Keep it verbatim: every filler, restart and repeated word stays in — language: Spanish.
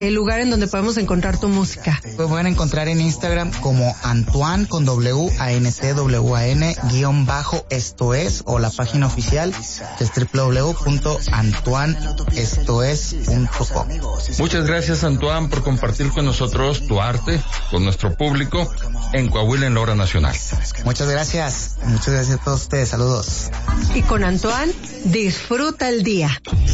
el lugar en donde podemos encontrar tu música. Me pueden encontrar en Instagram como Antoine con W A N T W A N guión bajo esto es, o la página oficial que es doble u doble u doble u punto antoine esto es punto com. Muchas gracias, Antoine, por compartir con nosotros tu arte, con nuestro público en Coahuila en la hora nacional. Muchas gracias, muchas gracias a todos ustedes, saludos. Y con Antoine, disfruta el día.